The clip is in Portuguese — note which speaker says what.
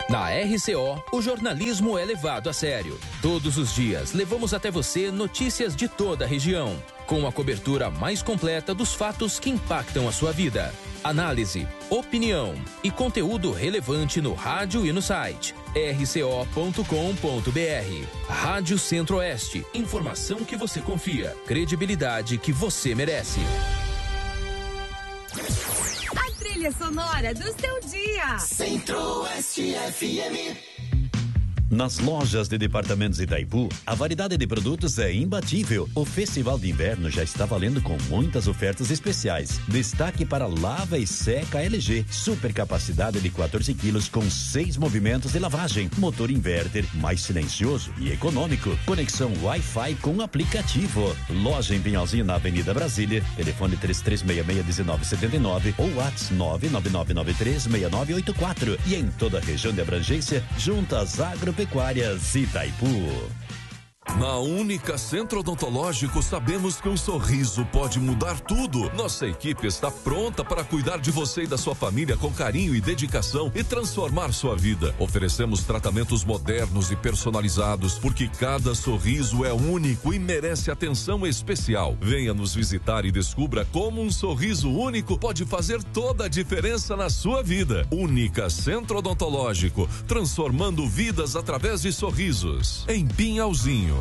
Speaker 1: Na RCO, o jornalismo é levado a sério. Todos os dias, levamos até você notícias de toda a região, com a cobertura mais completa dos fatos que impactam a sua vida. Análise, opinião e conteúdo relevante no rádio e no site rco.com.br. Rádio Centro-Oeste, informação que você confia, credibilidade que você merece.
Speaker 2: A trilha sonora do seu dia.
Speaker 3: Centro-Oeste FM.
Speaker 4: Nas lojas de departamentos Itaipu, a variedade de produtos é imbatível. O Festival de Inverno já está valendo com muitas ofertas especiais. Destaque para lava e seca LG. Super capacidade de 14 quilos com 6 movimentos de lavagem. Motor inverter, mais silencioso e econômico. Conexão Wi-Fi com aplicativo. Loja em Pinhalzinho, na Avenida Brasília. Telefone 3366-1979 ou WhatsApp 99993-6984. E em toda a região de abrangência, juntas agropecuárias Itaipu.
Speaker 5: Na Única Centro Odontológico, sabemos que um sorriso pode mudar tudo. Nossa equipe está pronta para cuidar de você e da sua família com carinho e dedicação e transformar sua vida. Oferecemos tratamentos modernos e personalizados, porque cada sorriso é único e merece atenção especial. Venha nos visitar e descubra como um sorriso único pode fazer toda a diferença na sua vida. Única Centro Odontológico, transformando vidas através de sorrisos. Em Pinhalzinho.